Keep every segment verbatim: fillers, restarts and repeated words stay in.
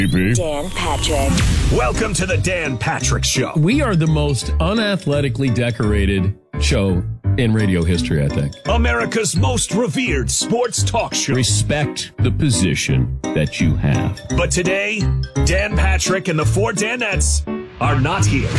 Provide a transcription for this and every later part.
Dan Patrick. Welcome to the Dan Patrick Show. We are the most unathletically decorated show in radio history, I think. America's most revered sports talk show. Respect the position that you have. But today, Dan Patrick and the four Danettes are not here.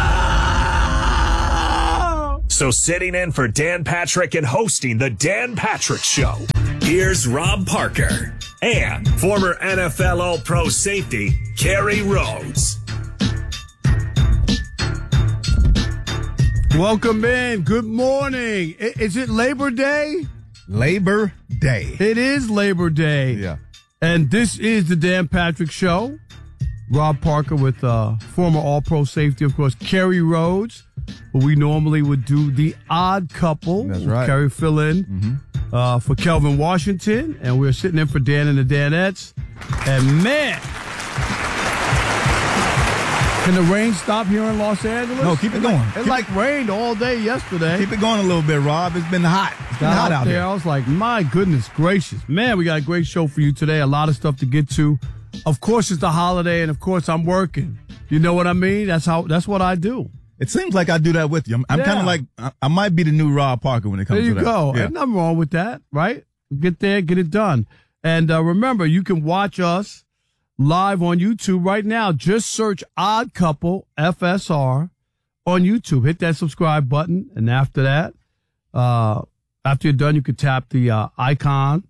No! So sitting in for Dan Patrick and hosting the Dan Patrick Show, here's Rob Parker and former N F L All-Pro safety, Kerry Rhodes. Welcome in. Good morning. Is it Labor Day? Labor Day. It is Labor Day. Yeah. And this is the Dan Patrick Show. Rob Parker with uh, former All-Pro safety, of course, Kerry Rhodes, who we normally would do the odd couple. That's right. Kerry fill in Mm-hmm. uh, for Kelvin Washington, and we're sitting in for Dan and the Danettes. And man, can the rain stop here in Los Angeles? No, keep it going. It Keep like it- rained all day yesterday. Keep it going a little bit, Rob. It's been hot. It's been hot out there. there. I was like, my goodness gracious. Man, we got a great show for you today. A lot of stuff to get to. Of course, it's the holiday, and of course, I'm working. You know what I mean? That's how. That's what I do. It seems like I do that with you. I'm, I'm Yeah. kind of like, I, I might be the new Rob Parker when it comes There you to that. go. Yeah. Ain't nothing wrong with that, right? Get there, get it done. And uh, remember, you can watch us live on YouTube right now. Just search Odd Couple F S R on YouTube. Hit that subscribe button, and after that, uh, after you're done, you can tap the uh, icon,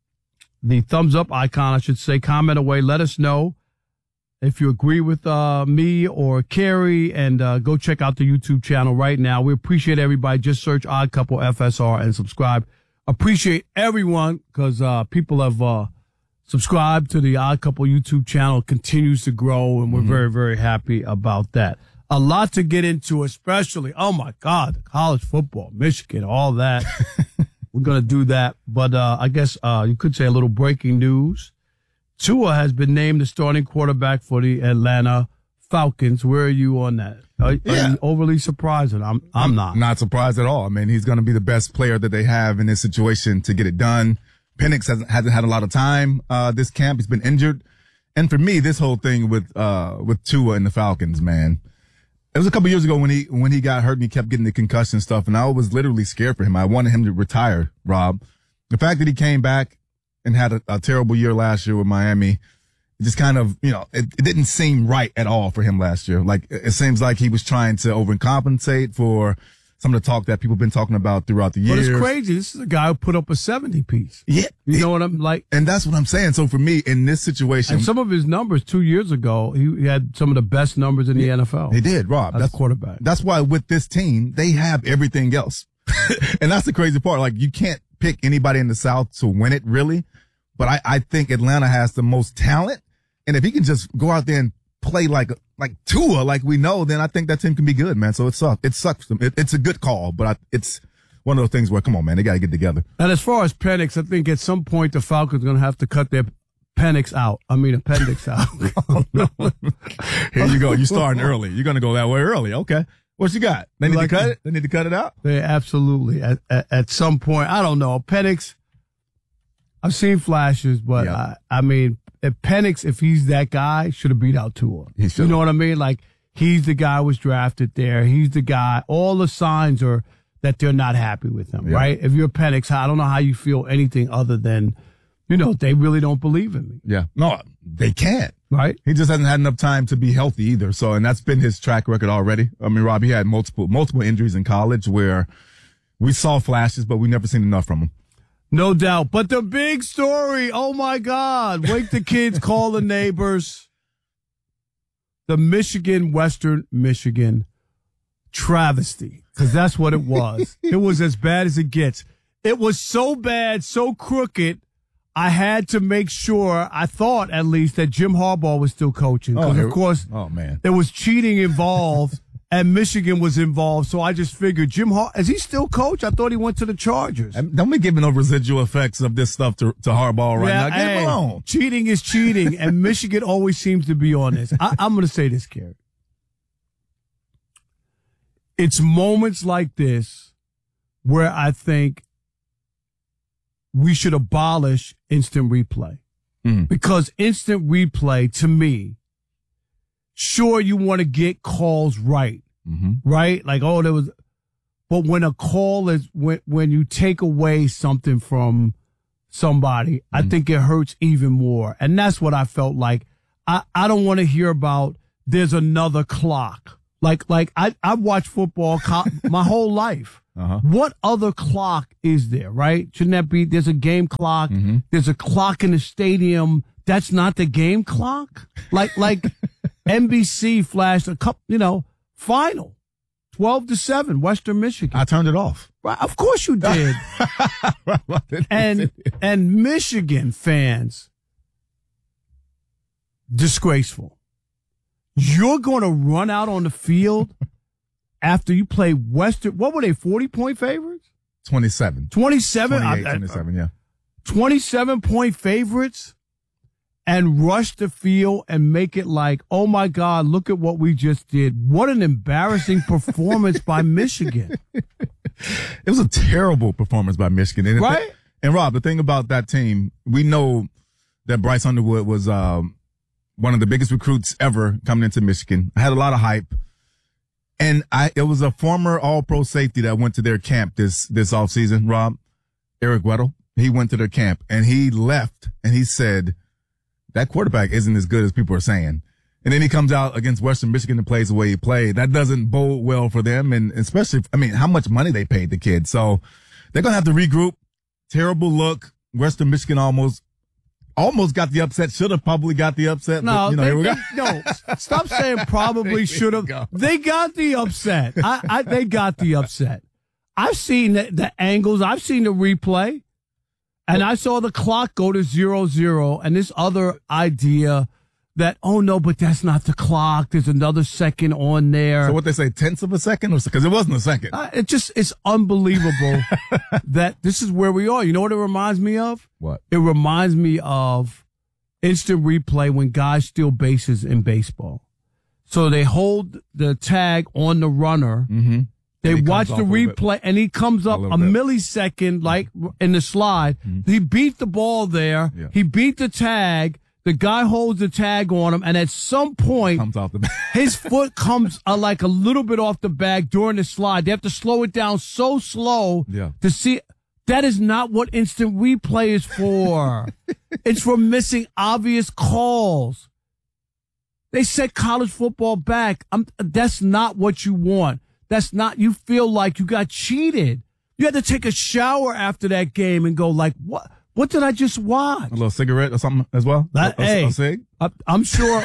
the thumbs up icon, I should say. Comment away. Let us know if you agree with uh, me or Kerry, and uh, go check out the YouTube channel right now. We appreciate everybody. Just search Odd Couple F S R and subscribe. Appreciate everyone because uh, people have uh, subscribed to the Odd Couple YouTube channel. It continues to grow, and we're Mm-hmm. very, very happy about that. A lot to get into, especially, oh my God, college football, Michigan, all that. We're going to do that. But uh, I guess uh, you could say a little breaking news. Tua has been named the starting quarterback for the Atlanta Falcons. Where are you on that? Are, Yeah. are you overly surprised? I'm, I'm not. Not surprised at all. I mean, he's going to be the best player that they have in this situation to get it done. Penix hasn't, hasn't had a lot of time uh, this camp. He's been injured. And for me, this whole thing with uh, with Tua and the Falcons, man, it was a couple years ago when he when he got hurt and he kept getting the concussion stuff, and I was literally scared for him. I wanted him to retire, Rob. The fact that he came back and had a, a terrible year last year with Miami, it just kind of, you know, it, it didn't seem right at all for him last year. Like, it, it seems like he was trying to overcompensate for some of the talk that people have been talking about throughout the But years. it's crazy. This is a guy who put up a seventy piece. Yeah. You know what I'm like? And that's what I'm saying. So for me, in this situation, And some of his numbers two years ago, he, he had some of the best numbers in the N F L. he did, Rob. As a That's quarterback. That's why with this team, they have everything else. And that's the crazy part. Like, you can't pick anybody in the South to win it, really. But I, I think Atlanta has the most talent. And if he can just go out there and play like, like Tua, like we know, then I think that team can be good, man. So it sucks. It sucks. It, it's a good call, but I, it's one of those things where, come on, man, they got to get together. And as far as Penix, I think at some point the Falcons are going to have to cut their Penix out. I mean, appendix out. Oh, no. Here you go. You're starting early. You're going to go that way early. Okay. What you got? They need Like- to cut it? They need to cut it out? They absolutely, at, at, at some point, I don't know. Penix, I've seen flashes, but Yeah. I, I mean, if Penix, if he's that guy, should have beat out Tua. He You should've. know what I mean? Like, he's the guy who was drafted there. He's the guy. All the signs are that they're not happy with him, Yeah. right? If you're Penix, I don't know how you feel anything other than, you know, they really don't believe in me, Yeah. No, they can't. right? He just hasn't had enough time to be healthy either. So, and that's been his track record already. I mean, Rob, he had multiple, multiple injuries in college where we saw flashes, but we never seen enough from him. No doubt. But the big story, oh my God, wake the kids, call the neighbors. The Michigan, Western Michigan travesty, because that's what it was. It was as bad as it gets. It was so bad, so crooked, I had to make sure, I thought at least, that Jim Harbaugh was still coaching. Because, here- of course, Oh, man. there was cheating involved. And Michigan was involved, so I just figured Jim Har- is he still coach? I thought he went to the Chargers. And don't be giving no residual effects of this stuff to, to Harbaugh right now. Get hey, him alone. cheating is cheating, and Michigan always seems to be on this. I, I'm going to say this, Kerry. It's moments like this where I think we should abolish instant replay. Mm-hmm. Because instant replay, to me, sure, you want to get calls right, mm-hmm. right? Like, oh, there was, but when a call is, when, when you take away something from somebody, mm-hmm. I think it hurts even more. And that's what I felt like. I, I don't want to hear about there's another clock. Like, like I, I've watched football co- my whole life. Uh-huh. What other clock is there, right? Shouldn't that be, there's a game clock, mm-hmm. there's a clock in the stadium. That's not the game clock? Like, like N B C flashed a couple, you know, final, twelve to seven, Western Michigan. I turned it off. Right, of course you did. and, and Michigan fans, disgraceful. You're going to run out on the field after you play Western, what were they, forty-point favorites? twenty-seven. twenty-seven? twenty-eight, twenty-seven, yeah. twenty-seven-point favorites and rush the field and make it like, oh, my God, look at what we just did. What an embarrassing performance by Michigan. It was a terrible performance by Michigan. And right? Th- and, Rob, the thing about that team, we know that Bryce Underwood was um, one of the biggest recruits ever coming into Michigan. Had a lot of hype. And I, it was a former all-pro safety that went to their camp this, this offseason, Rob, Eric Weddle. He went to their camp and he left and he said, that quarterback isn't as good as people are saying. And then he comes out against Western Michigan and plays the way he played. That doesn't bode well for them. And especially, I mean, how much money they paid the kid. So they're going to have to regroup. Terrible look. Western Michigan almost, almost got the upset. Should have probably got the upset. No, but, you know, they, here we go. They, no, stop saying probably should have. Go. They got the upset. I, I, they got the upset. I've seen the, the angles. I've seen the replay. And I saw the clock go to zero, zero. And this other idea that, oh, no, but that's not the clock. There's another second on there. So what they say, tenths of a second? Because it wasn't a second. Uh, it just, it's unbelievable that this is where we are. You know what it reminds me of? What? It reminds me of instant replay when guys steal bases in baseball. So they hold the tag on the runner. Mm-hmm. They watch the replay, and he comes up a, a millisecond, like in the slide. Mm-hmm. He beat the ball there. Yeah. He beat the tag. The guy holds the tag on him, and at some point, comes off the bag. his foot comes uh, like a little bit off the bag during the slide. They have to slow it down so slow yeah. to see. That is not what instant replay is for. It's for missing obvious calls. They set college football back. I'm, that's not what you want. That's not, you feel like you got cheated. You had to take a shower after that game and go like, what, what did I just watch? A little cigarette or something as well? That, a, a, hey, a cig? I, I'm sure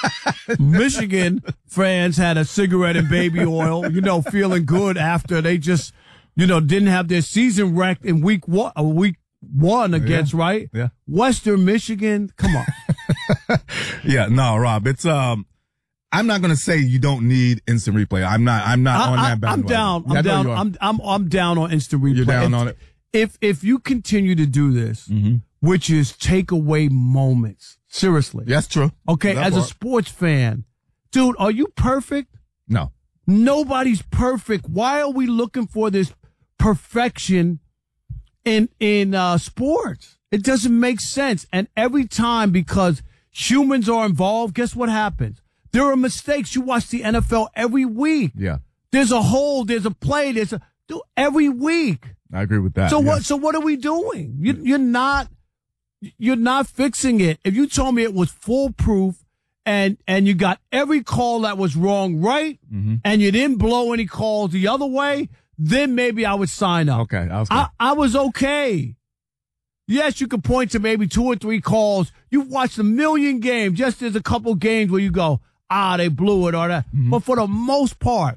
Michigan fans had a cigarette and baby oil, you know, feeling good after they just, you know, didn't have their season wrecked in week one, uh, week one against, yeah. right? Yeah. Western Michigan. Come on. yeah, no, Rob, it's, um, I'm not going to say you don't need instant replay. I'm not. I'm not I, on I, that bandwagon. I'm down. I'm yeah, down. I'm, I'm I'm down on instant replay. You're down if, on it. If if you continue to do this, mm-hmm. which is take away moments, seriously. That's true. Okay, that as part. a sports fan, dude, are you perfect? No. Nobody's perfect. Why are we looking for this perfection in in uh, sports? It doesn't make sense. And every time, because humans are involved, guess what happens? There are mistakes. You watch the N F L every week. Yeah. There's a hold. There's a play. There's a dude, every week. I agree with that. So yeah. what? So what are we doing? You, you're not. You're not fixing it. If you told me it was foolproof, and and you got every call that was wrong right, mm-hmm. and you didn't blow any calls the other way, then maybe I would sign up. Okay. I was. I, I was okay. Yes, you could point to maybe two or three calls. You've watched a million games. Yes, there's a couple games where you go, ah, they blew it or that. Mm-hmm. But for the most part,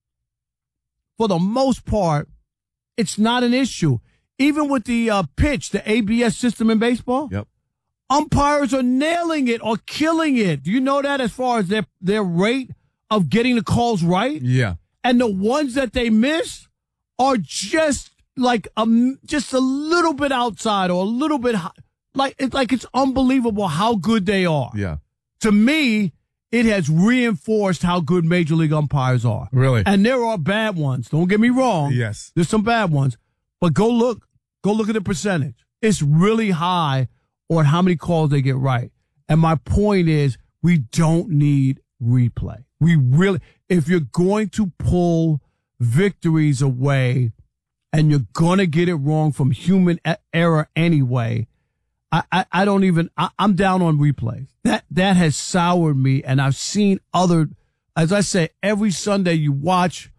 for the most part, it's not an issue. Even with the uh, pitch, the A B S system in baseball, yep. umpires are nailing it or killing it. Do you know that as far as their, their rate of getting the calls right? Yeah. And the ones that they miss are just like a, just a little bit outside or a little bit high. Like, it's like it's unbelievable how good they are. Yeah. To me, it has reinforced how good Major League umpires are. Really? And there are bad ones. Don't get me wrong. Yes. There's some bad ones. But go look. Go look at the percentage. It's really high or how many calls they get right. And my point is, we don't need replay. We really, if you're going to pull victories away and you're going to get it wrong from human error anyway, I, I, I don't even, I, I'm down on replays. That, that has soured me. And I've seen other, as I say, every Sunday you watch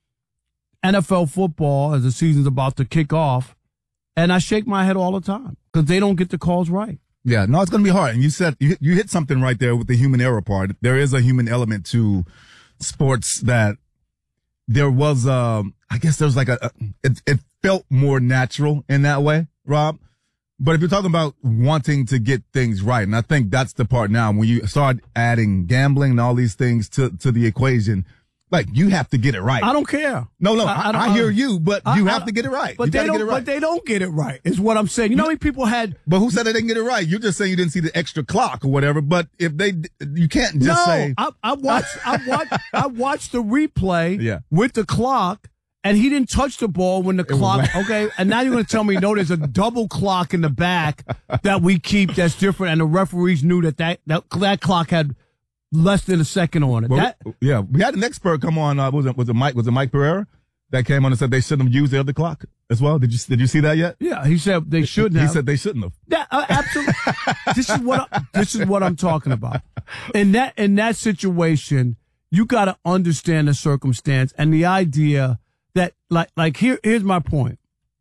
N F L football as the season's about to kick off, and I shake my head all the time because they don't get the calls right. Yeah, no, it's going to be hard. And you said, you, you hit something right there with the human error part. There is a human element to sports that there was, um, I guess there's like a, a it, it felt more natural in that way, Rob. But if you're talking about wanting to get things right, and I think that's the part now when you start adding gambling and all these things to, to the equation, like you have to get it right. I don't care. No, no, I, I, I, I hear you, but I, you I, have to get it right. But you they don't. Get it right. But they don't get it right. Is what I'm saying. You know how many people had? But who said they didn't get it right? You're just saying you didn't see the extra clock or whatever. But if they, you can't just no, say. I, I watched. I watched. I watched the replay. Yeah. With the clock. And he didn't touch the ball when the clock, okay? And now you're going to tell me, no, there's a double clock in the back that we keep that's different, and the referees knew that that, that, that clock had less than a second on it. Well, that, yeah, we had an expert come on, uh, was it, was it Mike, was it Mike Pereira that came on and said they shouldn't have used the other clock as well? Did you, did you see that yet? Yeah, he said they shouldn't have. He said they shouldn't have. Yeah, uh, absolutely. This is what, I, this is what I'm talking about. In that, in that situation, you got to understand the circumstance and the idea that, like, like here, here's my point.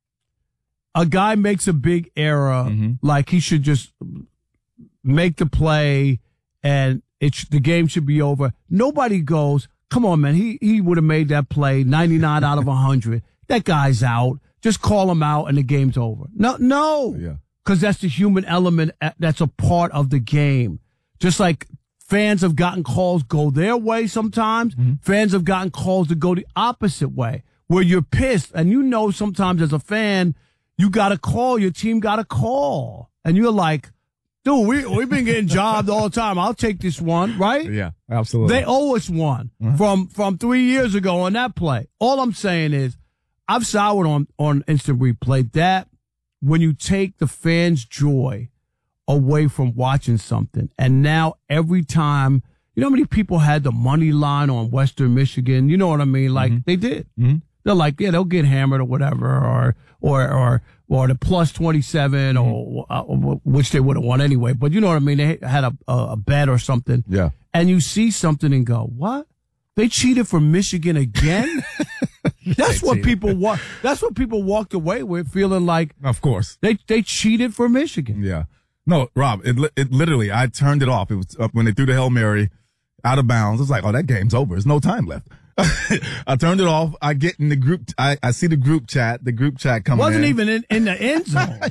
A guy makes a big error, mm-hmm. like he should just make the play, and it sh- the game should be over. Nobody goes, come on, man, he he would have made that play ninety-nine out of one hundred. That guy's out. Just call him out, and the game's over. No, no, yeah, because that's the human element that's a part of the game. Just like fans have gotten calls go their way sometimes, mm-hmm. fans have gotten calls to go the opposite way, where you're pissed, and you know sometimes as a fan, you got to call, your team got to call. And you're like, dude, we, we've been getting jobbed all the time. I'll take this one, right? Yeah, absolutely. They owe us one uh-huh. from from three years ago on that play. All I'm saying is, I've soured on, on instant replay that when you take the fans' joy away from watching something, and now every time, you know how many people had the money line on Western Michigan? You know what I mean? Like, mm-hmm. they did. Mm-hmm. They're like, yeah, they'll get hammered or whatever, or or or or the plus twenty-seven, mm-hmm. or uh, which they would have won anyway. But you know what I mean? They had a, a, a bet or something. Yeah. And you see something and go, what? They cheated for Michigan again? That's what people wa- That's what people walked away with, feeling like, of course, they they cheated for Michigan. Yeah. No, Rob, it it literally, I turned it off. It was up when they threw the Hail Mary out of bounds. It's like, oh, that game's over. There's no time left. I turned it off. I get in the group. I, I see the group chat. The group chat coming Wasn't in. even in, in the end zone.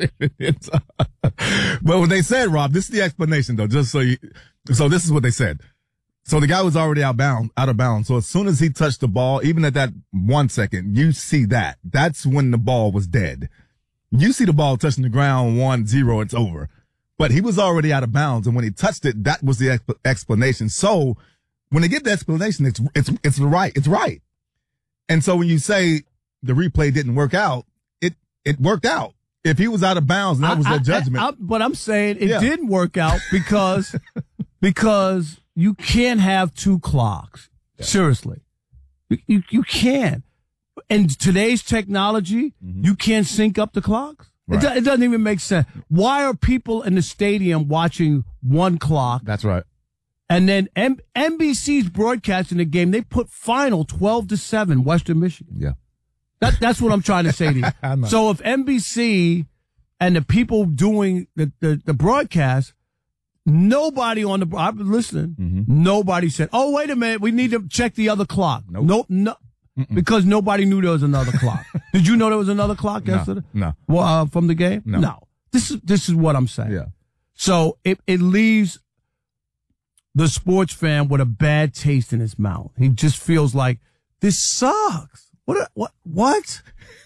But what they said, Rob, this is the explanation though. Just so you, so this is what they said. So the guy was already out bound, out of bounds. So as soon as he touched the ball, even at that one second, you see that. That's when the ball was dead. You see the ball touching the ground, one, zero, it's over. But he was already out of bounds, and when he touched it, that was the exp- explanation. So when they give the explanation, it's it's it's right. It's right. And so when you say the replay didn't work out, it it worked out. If he was out of bounds, and that was I, their I, judgment. I, I, but I'm saying it yeah. didn't work out because because you can't have two clocks. Yeah. Seriously, you, you you can't. In today's technology, mm-hmm. you can't sync up the clocks. Right. It, do, it doesn't even make sense. Why are people in the stadium watching one clock? That's right. And then M- N B C's broadcasting the game. They put final twelve to seven, Western Michigan. Yeah. That, that's what I'm trying to say to you. So if N B C and the people doing the, the, the broadcast, nobody on the, I've been listening, mm-hmm. nobody said, oh, wait a minute, we need to check the other clock. Nope. No, no. Mm-mm. Because nobody knew there was another clock. Did you know there was another clock no, yesterday? No. Well, uh, from the game? No. no. This is, this is what I'm saying. Yeah. So it, it leaves the sports fan with a bad taste in his mouth. He just feels like this sucks. What, what, what?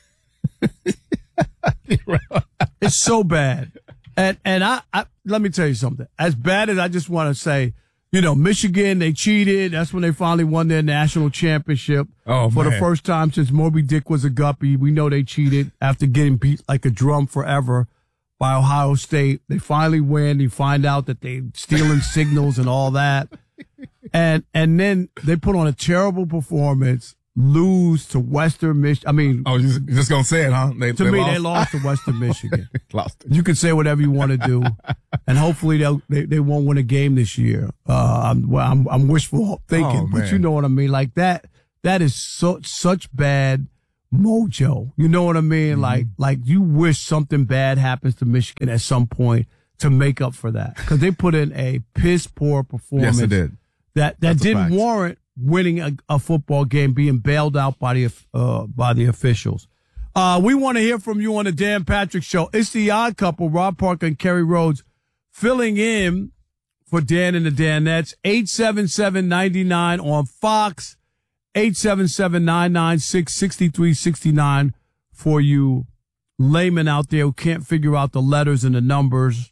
It's so bad. And, and I, I, let me tell you something. As bad as I just want to say, you know, Michigan, they cheated. That's when they finally won their national championship. Oh, for man. the first time since Moby Dick was a guppy. We know they cheated after getting beat like a drum forever. by Ohio State. They finally win. You find out that they stealing signals and all that. And and then they put on a terrible performance, lose to Western Michigan. I mean, I was just, just going to say it, huh? They, to they me, lost. they lost to Western Michigan. Lost it. You can say whatever you want to do, and hopefully they'll, they they won't win a game this year. Uh, I'm well, I'm, I'm wishful thinking, Oh, but man. you know what I mean. Like that, that is so such bad mojo. You know what I mean? Mm-hmm. Like like you wish something bad happens to Michigan at some point to make up for that, because they put in a piss poor performance. Yes, it did. That that That's a didn't fact. warrant winning a, a football game, being bailed out by the uh, by the officials. Uh, we want to hear from you on the Dan Patrick Show. It's the Odd Couple, Rob Parker and Kerry Rhodes, filling in for Dan and the Danettes. eight seven seven, nine nine on Fox, eight seven seven, nine nine six, six three six nine for you laymen out there who can't figure out the letters and the numbers.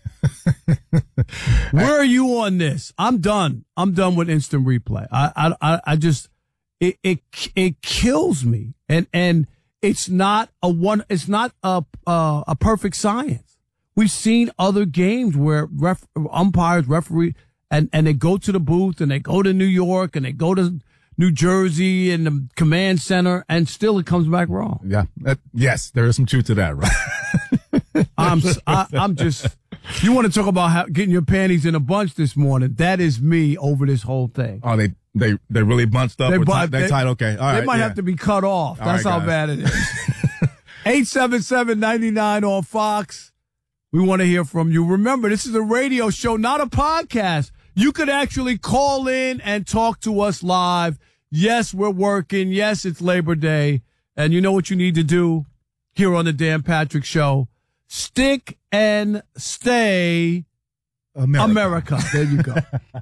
Where are you on this? I'm done. I'm done with instant replay. I, I, I just, it, it, it kills me. And, and it's not a one, it's not a, a, a perfect science. We've seen other games where ref, umpires, referee, and, and they go to the booth and they go to New York and they go to New Jersey and the command center, and still it comes back wrong. Yeah. That, yes, there is some truth to that, right? I'm, I, I'm just, you want to talk about how, getting your panties in a bunch this morning. That is me over this whole thing. Oh, they, they, they really bunched up. They They, bu- tight, they, they- tight. Okay. All right. They might yeah. have to be cut off. All That's right, how guys. bad it is. eight seven seven, nine nine on Fox. We want to hear from you. Remember, this is a radio show, not a podcast. You could actually call in and talk to us live. Yes, we're working. Yes, it's Labor Day. And you know what you need to do here on the Dan Patrick Show? Stick and stay America. America. There you go.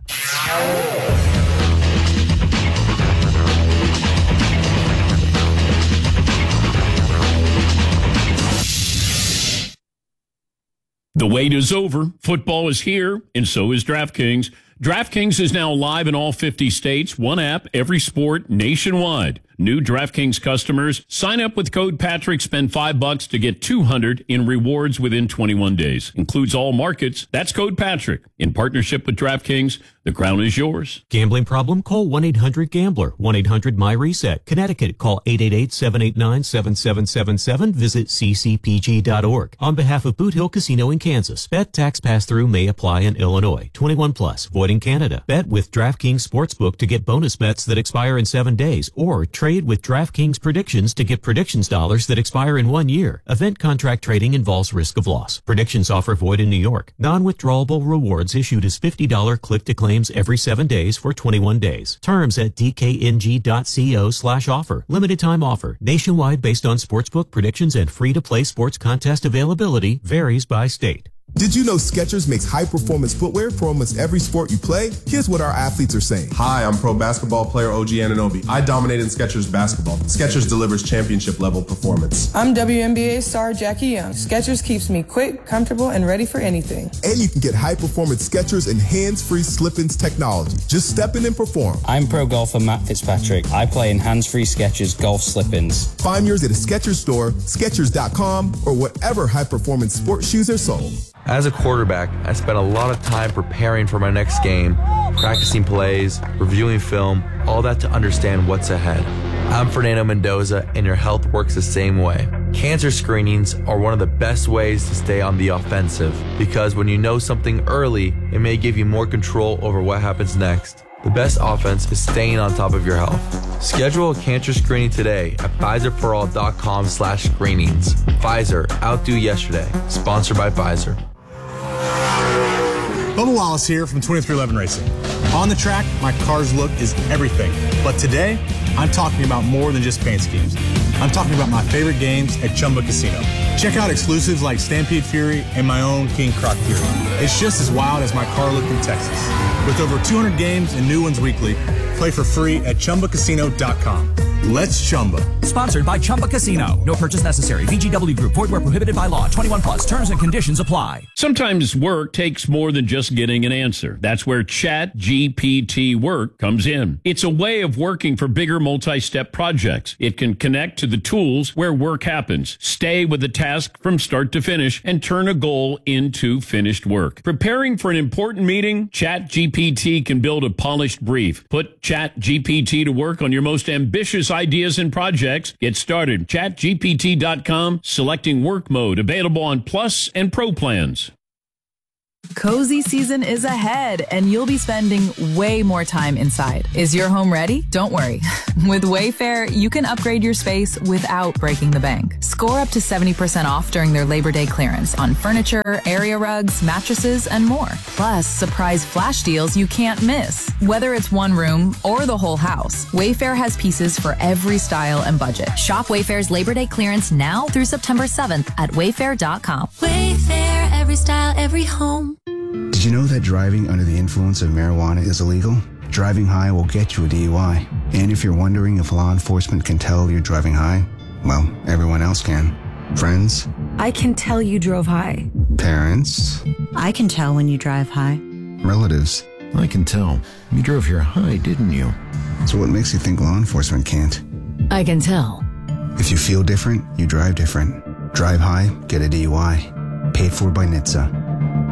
The wait is over. Football is here, and so is DraftKings. DraftKings is now live in all fifty states. One app, every sport, nationwide. New DraftKings customers, sign up with code Patrick, spend five bucks to get two hundred in rewards within twenty-one days. Includes all markets. That's code Patrick. In partnership with DraftKings, the crown is yours. Gambling problem? Call one eight hundred gambler. one eight hundred my reset. Connecticut, call eight eight eight, seven eight nine, seven seven seven seven. Visit c c p g dot org. On behalf of Boot Hill Casino in Kansas, bet tax pass-through may apply in Illinois. twenty-one plus, void in Canada. Bet with DraftKings Sportsbook to get bonus bets that expire in seven days, or trade with DraftKings Predictions to get predictions dollars that expire in one year. Event contract trading involves risk of loss. Predictions offer void in New York. Non-withdrawable rewards issued as fifty dollars click-to-claims every seven days for twenty-one days. Terms at d k n g dot co slash offer. Limited time offer. Nationwide based on sportsbook predictions and free-to-play sports contest availability. Varies by state. Did you know Skechers makes high-performance footwear for almost every sport you play? Here's what our athletes are saying. Hi, I'm pro basketball player O G Anunoby. I dominate in Skechers basketball. Skechers delivers championship-level performance. I'm W N B A star Jackie Young. Skechers keeps me quick, comfortable, and ready for anything. And you can get high-performance Skechers and hands-free slip-ins technology. Just step in and perform. I'm pro golfer Matt Fitzpatrick. I play in hands-free Skechers golf slip-ins. Find yours at a Skechers store, Skechers dot com, or whatever high-performance sports shoes are sold. As a quarterback, I spent a lot of time preparing for my next game, practicing plays, reviewing film, all that to understand what's ahead. I'm Fernando Mendoza, and your health works the same way. Cancer screenings are one of the best ways to stay on the offensive, because when you know something early, it may give you more control over what happens next. The best offense is staying on top of your health. Schedule a cancer screening today at Pfizer for all dot com slash screenings. Pfizer, outdo yesterday. Sponsored by Pfizer. Bubba Wallace here from twenty-three eleven Racing. On the track, my car's look is everything. But today, I'm talking about more than just paint schemes. I'm talking about my favorite games at Chumba Casino. Check out exclusives like Stampede Fury and my own King Croc Fury. It's just as wild as my car look in Texas. With over two hundred games and new ones weekly, play for free at chumba casino dot com. Let's Chumba. Sponsored by Chumba Casino. No purchase necessary. V G W Group. Void where prohibited by law. twenty-one plus. Terms and conditions apply. Sometimes work takes more than just getting an answer. That's where Chat G P T Work comes in. It's a way of working for bigger multi-step projects. It can connect to the tools where work happens, stay with the task from start to finish, and turn a goal into finished work. Preparing for an important meeting? Chat G P T can build a polished brief. Put Chat G P T to work on your most ambitious ideas and projects. Get started. chat G P T dot com. Selecting work mode. Available on Plus and Pro plans. Cozy season is ahead, and you'll be spending way more time inside. Is your home ready? Don't worry. With Wayfair, you can upgrade your space without breaking the bank. Score up to seventy percent off during their Labor Day clearance on furniture, area rugs, mattresses, and more. Plus, surprise flash deals you can't miss. Whether it's one room or the whole house, Wayfair has pieces for every style and budget. Shop Wayfair's Labor Day clearance now through September seventh at wayfair dot com. Wayfair, every style, every home. Did you know that driving under the influence of marijuana is illegal? Driving high will get you a D U I. And if you're wondering if law enforcement can tell you're driving high, well, everyone else can. Friends? I can tell you drove high. Parents? I can tell when you drive high. Relatives? I can tell. You drove here high, didn't you? So what makes you think law enforcement can't? I can tell. If you feel different, you drive different. Drive high, get a D U I. Paid for by N H T S A.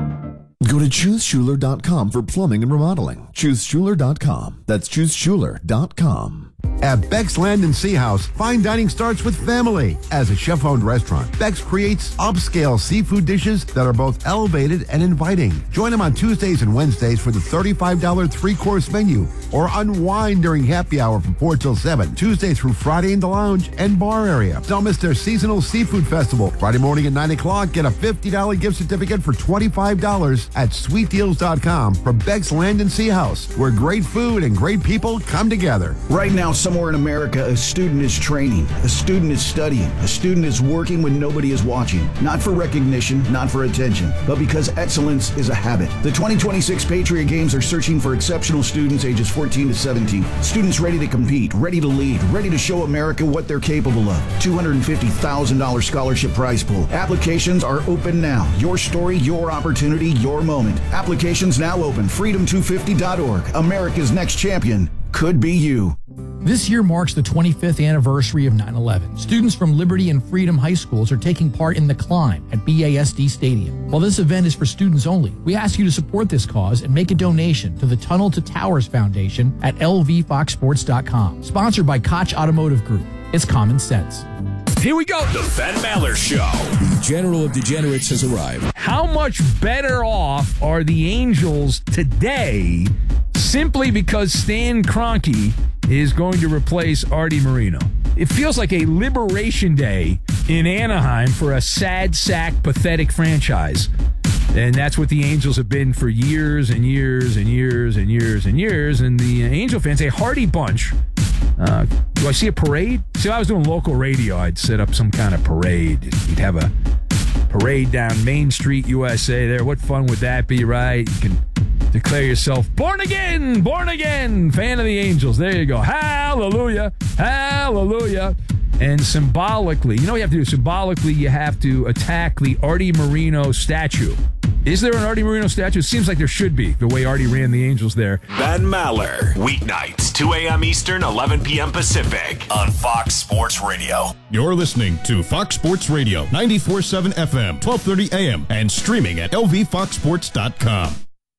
Go to choose schuler dot com for plumbing and remodeling. choose schuler dot com. That's choose schuler dot com. At Beck's Land and Sea House, fine dining starts with family. As a chef-owned restaurant, Beck's creates upscale seafood dishes that are both elevated and inviting. Join them on Tuesdays and Wednesdays for the thirty-five dollars three-course menu, or unwind during happy hour from four till seven, Tuesday through Friday in the lounge and bar area. Don't miss their seasonal seafood festival. Friday morning at nine o'clock, get a fifty dollars gift certificate for twenty-five dollars at sweet deals dot com for Beck's Land and Sea House, where great food and great people come together. Right now, somewhere in America, a student is training, a student is studying, a student is working when nobody is watching. Not for recognition, not for attention, but because excellence is a habit. The twenty twenty-six Patriot Games are searching for exceptional students ages fourteen to seventeen. Students ready to compete, ready to lead, ready to show America what they're capable of. two hundred fifty thousand dollars scholarship prize pool. Applications are open now. Your story, your opportunity, your moment. Applications now open. freedom two fifty dot org. America's next champion could be you. This year marks the twenty-fifth anniversary of nine eleven. Students from Liberty and Freedom High Schools are taking part in The Climb at B A S D Stadium. While this event is for students only, we ask you to support this cause and make a donation to the Tunnel to Towers Foundation at L V fox sports dot com. Sponsored by Koch Automotive Group. It's common sense. Here we go. The Ben Maller Show. The General of Degenerates has arrived. How much better off are the Angels today simply because Stan Kroenke is going to replace Artie Moreno? It feels like a liberation day in Anaheim for a sad sack, pathetic franchise. And that's what the Angels have been for years and years and years and years and years. And the Angel fans, a hearty bunch. Uh, do I see a parade? See, if I was doing local radio, I'd set up some kind of parade. You'd have a parade down Main Street, U S A there. What fun would that be, right? You can declare yourself born again, born again, fan of the Angels. There you go. Hallelujah, hallelujah. And symbolically, you know what you have to do? Symbolically, you have to attack the Artie Moreno statue. Is there an Artie Moreno statue? It seems like there should be, the way Artie ran the Angels there. Ben Maller, weeknights, two a.m. Eastern, eleven p.m. Pacific, on Fox Sports Radio. You're listening to Fox Sports Radio, ninety-four point seven F M, twelve thirty A M, and streaming at L V fox sports dot com.